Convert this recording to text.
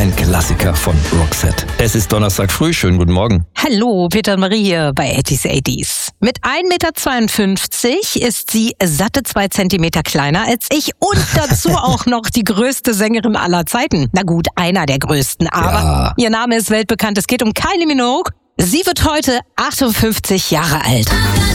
ein Klassiker von Roxette. Es ist Donnerstag früh, schönen guten Morgen. Hallo, Peter und Marie hier bei 80s. Mit 1,52 Meter ist sie satte 2 Zentimeter kleiner als ich und dazu auch noch die größte Sängerin aller Zeiten. Na gut, einer der größten, aber ihr Name ist weltbekannt. Es geht um Kylie Minogue. Sie wird heute 58 Jahre alt.